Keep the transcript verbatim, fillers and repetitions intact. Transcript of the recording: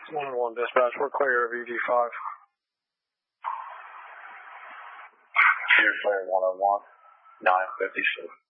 one one dispatch, we're clear of E G five. You're clear one oh one, nine fifty-six.